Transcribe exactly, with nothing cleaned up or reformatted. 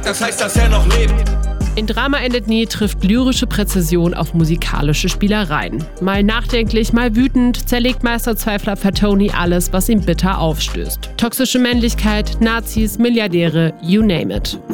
das heißt, dass er noch lebt. In Drama endet nie trifft lyrische Präzision auf musikalische Spielereien. Mal nachdenklich, mal wütend zerlegt Meisterzweifler Fatoni alles, was ihm bitter aufstößt. Toxische Männlichkeit, Nazis, Milliardäre, you name it.